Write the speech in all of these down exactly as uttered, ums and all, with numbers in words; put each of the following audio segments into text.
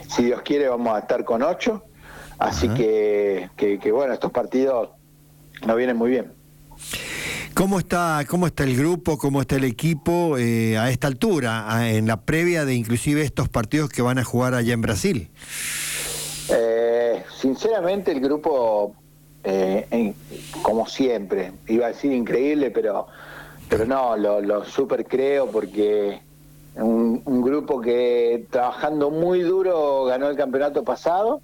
si Dios quiere vamos a estar con ocho, así que, que, que bueno, estos partidos nos vienen muy bien. ¿Cómo está, cómo está el grupo, cómo está el equipo eh, a esta altura, a, en la previa de inclusive estos partidos que van a jugar allá en Brasil? Eh, sinceramente el grupo, eh, en, como siempre, iba a decir increíble, pero, pero no, lo, lo super creo porque un, un grupo que trabajando muy duro ganó el campeonato pasado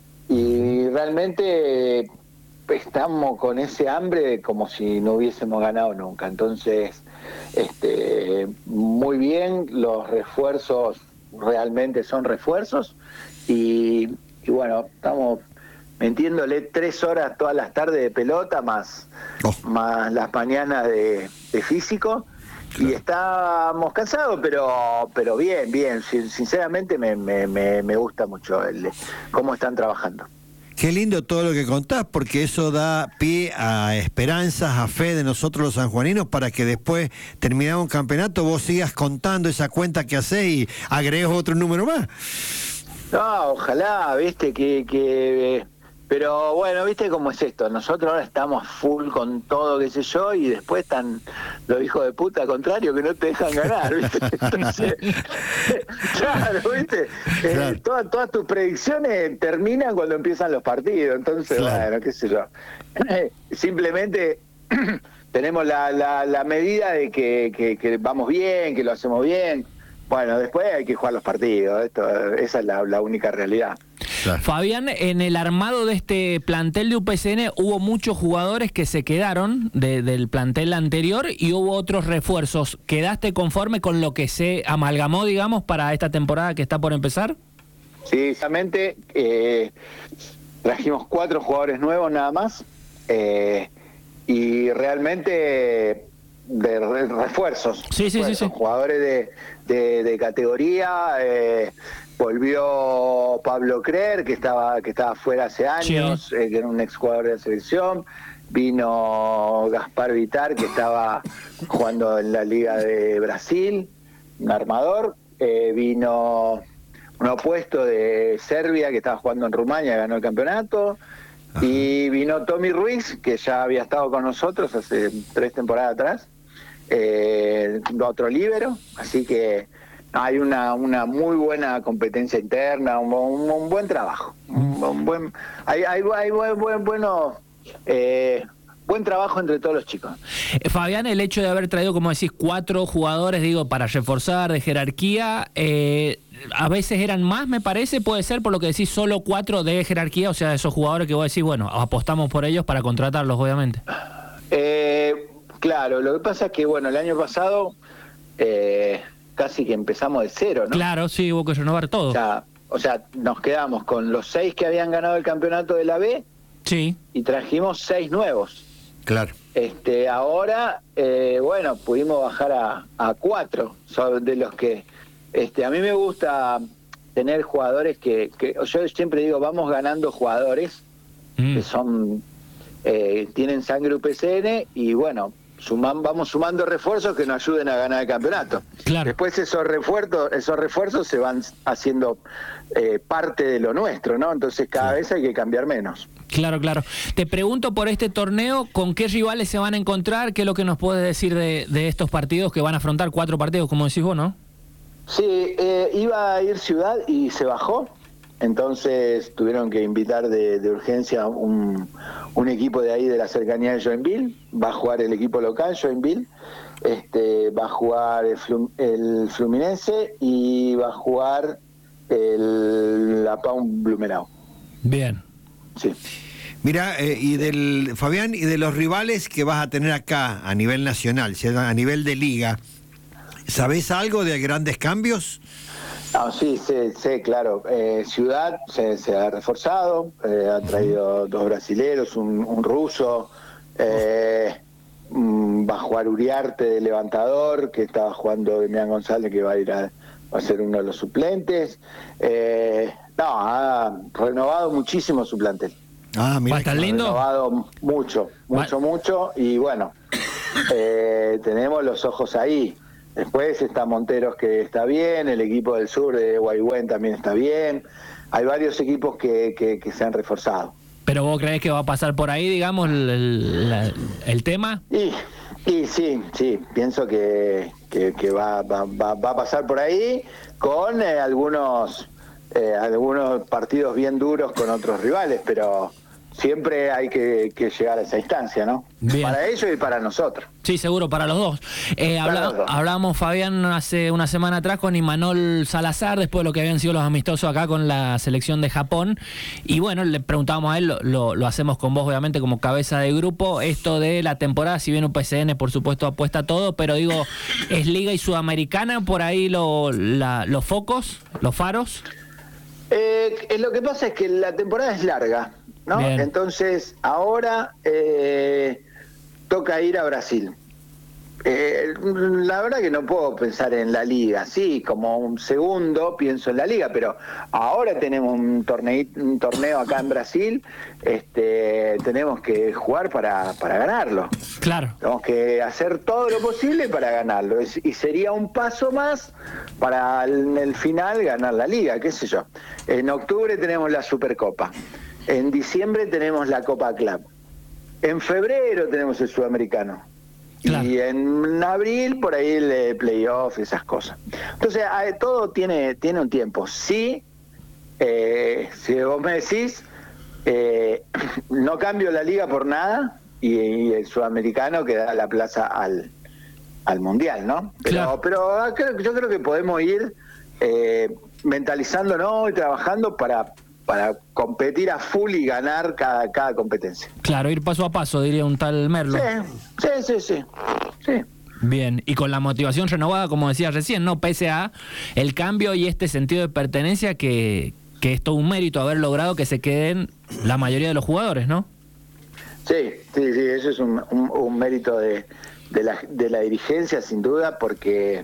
y realmente estamos con ese hambre como si no hubiésemos ganado nunca. Entonces, este, muy bien, los refuerzos realmente son refuerzos y, y bueno, estamos metiéndole tres horas todas las tardes de pelota más, oh. más las mañanas de, de físico. Claro. Y estamos cansados, pero pero bien, bien. Sinceramente me, me, me, me gusta mucho el, cómo están trabajando. Qué lindo todo lo que contás, porque eso da pie a esperanzas, a fe de nosotros los sanjuaninos, para que después, terminado un campeonato, vos sigas contando esa cuenta que hacés y agregues otro número más. No, ojalá, viste, que... que pero bueno, viste cómo es esto, nosotros ahora estamos full con todo, qué sé yo, y después están los hijos de puta contrario que no te dejan ganar, viste. Entonces, claro, viste, claro. Eh, todas, todas tus predicciones terminan cuando empiezan los partidos, entonces, claro. Bueno, qué sé yo. Simplemente tenemos la, la, la medida de que, que, que vamos bien, que lo hacemos bien. Bueno, después hay que jugar los partidos, esto, esa es la, la única realidad. Claro. Fabián, en el armado de este plantel de U P C N hubo muchos jugadores que se quedaron de, del plantel anterior y hubo otros refuerzos. ¿Quedaste conforme con lo que se amalgamó, digamos, para esta temporada que está por empezar? Sí, exactamente. Eh, trajimos cuatro jugadores nuevos nada más eh, y realmente de refuerzos. Sí, sí, refuerzos, sí, sí. Jugadores de, de, de categoría. Eh, volvió Pablo Creer, que estaba que estaba fuera hace años, sí. eh, que era un ex jugador de la selección. Vino Gaspar Vitar, que estaba jugando en la Liga de Brasil, un armador. Eh, vino un opuesto de Serbia, que estaba jugando en Rumania, ganó el campeonato. Ajá. Y vino Tommy Ruiz, que ya había estado con nosotros hace tres temporadas atrás, eh, otro líbero, así que hay una una muy buena competencia interna, un, un, un buen trabajo, un, un buen hay hay, hay buen, buen bueno eh, buen trabajo entre todos los chicos. Eh, Fabián, el hecho de haber traído, como decís, cuatro jugadores, digo, para reforzar de jerarquía, eh, a veces eran más, me parece, puede ser, por lo que decís, solo cuatro de jerarquía, o sea, esos jugadores que vos decís, bueno, apostamos por ellos para contratarlos, obviamente. Eh, claro, lo que pasa es que, bueno, el año pasado eh, casi que empezamos de cero, ¿no? Claro, sí, hubo que renovar todo. O sea, o sea, nos quedamos con los seis que habían ganado el campeonato de la B, sí, y trajimos seis nuevos. Claro. Este, ahora, eh, bueno, pudimos bajar a, a cuatro, son de los que, este, a mí me gusta tener jugadores que, que yo siempre digo, vamos ganando jugadores mm. que son, eh, tienen sangre U P C N y bueno, suman, vamos sumando refuerzos que nos ayuden a ganar el campeonato. Claro. Después esos refuerzos, esos refuerzos se van haciendo eh, parte de lo nuestro, ¿no? Entonces cada claro. vez hay que cambiar menos. Claro, claro. Te pregunto por este torneo, ¿con qué rivales se van a encontrar? ¿Qué es lo que nos puedes decir de, de estos partidos que van a afrontar cuatro partidos, como decís vos, no? Sí, eh, iba a ir Ciudad y se bajó, entonces tuvieron que invitar de, de urgencia un, un equipo de ahí de la cercanía de Joinville, va a jugar el equipo local, Joinville, este, va a jugar el, Flum, el Fluminense y va a jugar el La Paun Blumenau. Bien. Sí. Mira, eh, y del Fabián, y de los rivales que vas a tener acá a nivel nacional, a nivel de liga, ¿sabés algo de grandes cambios? No, sí, sé, sé claro. Eh, Ciudad se, se ha reforzado, eh, ha traído uh-huh. dos brasileros, un, un ruso, eh, mm, va a jugar Uriarte de levantador, que estaba jugando Demián González, que va a ir a, va a ser uno de los suplentes. Eh, no, ha renovado muchísimo su plantel. Ah, mira, ¿está lindo? Ha renovado mucho, mucho, Va. mucho, y bueno, eh, tenemos los ojos ahí. Después está Monteros, que está bien, el equipo del sur de Guaygüen también está bien. Hay varios equipos que, que, que se han reforzado. ¿Pero vos creés que va a pasar por ahí, digamos, el, el, la, el tema? Y, y sí, sí, pienso que, que, que va, va, va, va a pasar por ahí con eh, algunos, eh, algunos partidos bien duros con otros rivales, pero siempre hay que, que llegar a esa instancia, ¿no? Bien. Para ellos y para nosotros. Sí, seguro, para los dos. Eh, Para habla, los dos. Hablábamos, Fabián, hace una semana atrás con Imanol Salazar, después de lo que habían sido los amistosos acá con la selección de Japón. Y bueno, le preguntábamos a él, lo, lo, lo hacemos con vos, obviamente, como cabeza de grupo, esto de la temporada, si bien U P C N, por supuesto, apuesta todo, pero digo, ¿es Liga y Sudamericana por ahí lo, la, los focos, los faros? Eh, eh, lo que pasa es que la temporada es larga, ¿no? Bien. Entonces, ahora eh, toca ir a Brasil. Eh, la verdad que no puedo pensar en la liga, sí, como un segundo pienso en la liga, pero ahora tenemos un torneo, un torneo acá en Brasil, este, tenemos que jugar para, para ganarlo. Claro. Tenemos que hacer todo lo posible para ganarlo. Es- y sería un paso más para en el final ganar la liga, qué sé yo. En octubre tenemos la Supercopa. En diciembre tenemos la Copa Club. En febrero tenemos el Sudamericano. Claro. Y en abril por ahí el eh, playoff, esas cosas. Entonces, ah, todo tiene, tiene un tiempo. Sí, eh, si vos me decís, eh, no cambio la liga por nada y, y el sudamericano que da la plaza al, al mundial, ¿no? Pero, Claro. pero ah, creo, yo creo que podemos ir eh, mentalizándonos y trabajando para, para competir a full y ganar cada, cada competencia. Claro, ir paso a paso, diría un tal Merlo. Sí, sí, sí, sí. sí. Bien, y con la motivación renovada, como decías recién, ¿no? Pese a el cambio y este sentido de pertenencia que, que es todo un mérito haber logrado que se queden la mayoría de los jugadores, ¿no? Sí, sí, sí, eso es un, un, un mérito de, de, la, de la dirigencia, sin duda, porque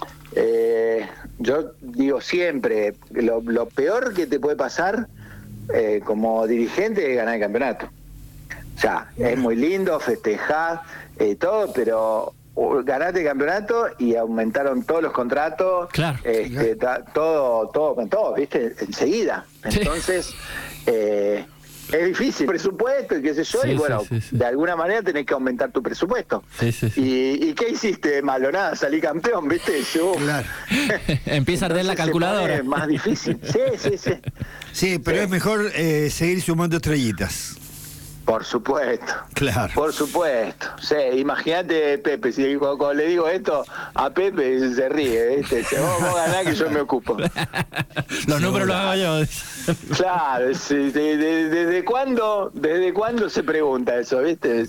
eh, yo digo siempre, lo, lo peor que te puede pasar eh, como dirigente es ganar el campeonato. O sea, es muy lindo festejar eh, todo, pero uh, ganaste el campeonato y aumentaron todos los contratos, Claro. este, ta- todo, todo, todo, ¿viste? Enseguida. Sí. Entonces, eh, es difícil, presupuesto y qué sé yo, Sí, y bueno, sí, sí, sí. de alguna manera tenés que aumentar tu presupuesto. Sí, sí, sí. ¿Y, ¿Y qué hiciste de malo? Nada, salí campeón, ¿viste? Yo, Claro. Empieza a arder la entonces se calculadora. pone más difícil. Sí, sí, sí. Sí, pero Sí. es mejor eh, seguir sumando estrellitas. Por supuesto. Claro. Por supuesto. Sí, imagínate Pepe, si cuando, cuando le digo esto a Pepe se ríe, ¿viste? Dice, vos, vos ganás que yo me ocupo. Los números los hago yo. Claro, sí, de- de- ¿desde cuándo, desde cuándo se pregunta eso, viste?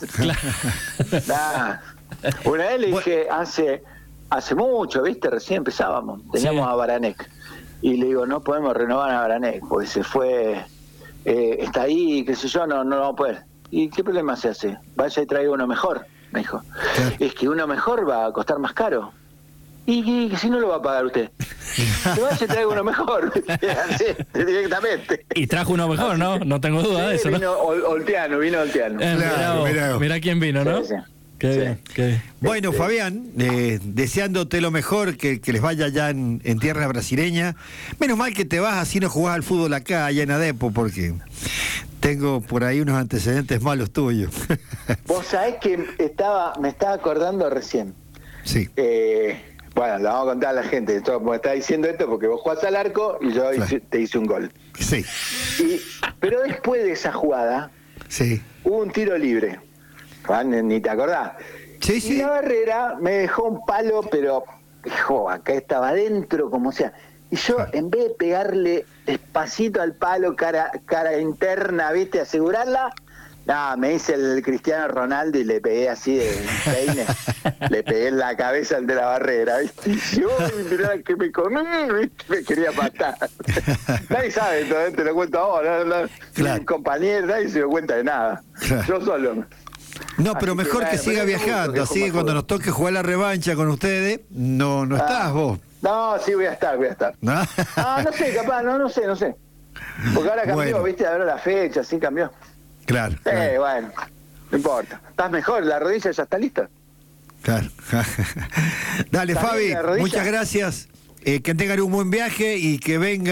Nah. Una vez le dije, hace, hace mucho, viste, recién empezábamos, teníamos Sí. a Baranek, y le digo, no podemos renovar a Baranek, porque se fue, eh, está ahí, qué sé yo, no, no lo vamos a poder. ¿Y qué problema se hace? Vaya y traiga uno mejor, me dijo. Claro. Es que uno mejor va a costar más caro. Y, y si no lo va a pagar usted. Que vaya y traiga uno mejor, así, directamente. Y trajo uno mejor, ¿no? No tengo duda de Sí, eso, ¿no? vino Ol- Olteano, vino Olteano. Eh, mirá Claro, vos, mirá vos. mirá quién vino, ¿no? Sí, sí. Qué Sí. bien, qué bien. Bueno, Este- Fabián, eh, deseándote lo mejor, que, que les vaya allá en, en tierra brasileña. Menos mal que te vas así, no jugás al fútbol acá, allá en Adepo, porque tengo por ahí unos antecedentes malos tuyos. Vos sabés que estaba, me estaba acordando recién. Sí, Eh, bueno, lo vamos a contar a la gente. Esto, me está diciendo esto porque vos jugás al arco y yo hice- te hice un gol. sí, Y, pero después de esa jugada, sí. hubo un tiro libre. Ah, Ni, ni te acordás. Sí, Y sí. la Barrera me dejó un palo, pero jo, acá estaba adentro, como sea. Y yo, en vez de pegarle despacito al palo, cara, cara interna, ¿viste? Asegurarla, nada, me hice el Cristiano Ronaldo y le pegué así de peine. Le pegué en la cabeza al de la Barrera, ¿viste? Y yo, mirá que me comí, ¿viste? Me quería matar. Nadie sabe, todo, te lo cuento ahora. No, no, Claro. mi compañero, nadie se dio cuenta de nada. Claro. Yo solo. No, pero Así que mejor que, bueno, siga pero es justo, viajando, es así como que cuando fútbol. nos toque jugar la revancha con ustedes, no, no Ah. estás vos. No, sí voy a estar, voy a estar. ¿No? Ah, no sé, capaz, no, no sé, no sé. Porque ahora cambió, Bueno. viste, ahora la fecha, sí cambió. Claro, Eh, claro. bueno, no importa. ¿Estás mejor? ¿La rodilla ya está lista? Claro. Dale, Está Fabi, bien, la rodilla. muchas gracias. Eh, que tengan un buen viaje y que venga